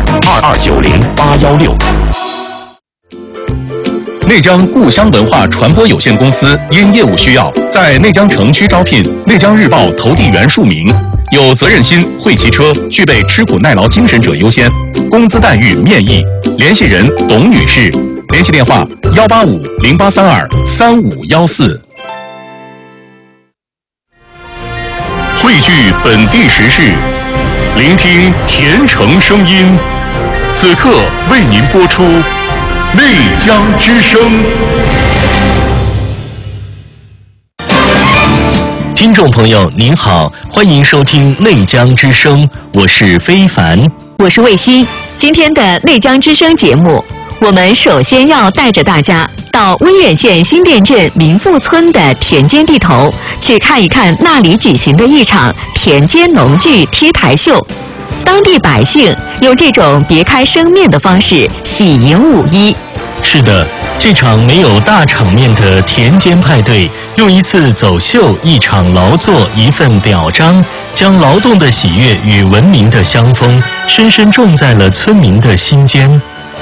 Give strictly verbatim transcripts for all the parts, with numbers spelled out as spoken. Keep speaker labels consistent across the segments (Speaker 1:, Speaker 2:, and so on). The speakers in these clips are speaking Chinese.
Speaker 1: 二二九零八幺六。
Speaker 2: 内江故乡文化传播有限公司因业务需要，在内江城区招聘内江日报投递员数名，有责任心、会骑车、具备吃苦耐劳精神者优先，工资待遇面议。联系人董女士，联系电话幺八五零八三二三五幺四。汇聚本地时事，聆听甜城声音。此刻为您播出内江之声。
Speaker 3: 听众朋友您好，欢迎收听内江之声，我是非凡，
Speaker 4: 我是卫西。今天的内江之声节目，我们首先要带着大家到威远县新店镇民富村的田间地头，去看一看那里举行的一场田间农具踢台秀。当地百姓用这种别开生面的方式喜迎五一。
Speaker 3: 是的，这场没有大场面的田间派对，用一次走秀、一场劳作、一份表彰，将劳动的喜悦与文明的香风深深种在了村民的心间。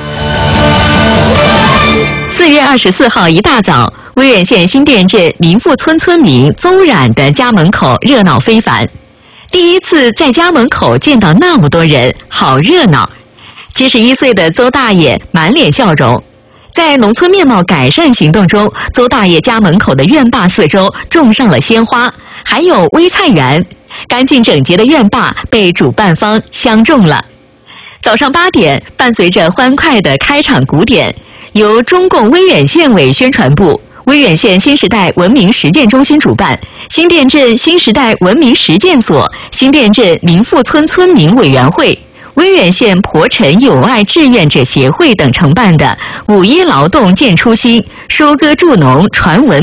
Speaker 4: 四月二十四号一大早，威远县新店镇民富村村民邹冉的家门口热闹非凡。第一次在家门口见到那么多人，好热闹。七十一岁的邹大爷满脸笑容。在农村面貌改善行动中，邹大爷家门口的院坝四周种上了鲜花，还有微菜园。干净整洁的院坝被主办方相中了。早上八点，伴随着欢快的开场鼓点，由中共威远县委宣传部、威远县新时代文明实践中心主办，新店镇新时代文明实践所、新店镇民富村村民委员会、威远县婆城友爱志愿者协会等承办的五一劳动见初心、收割助农传文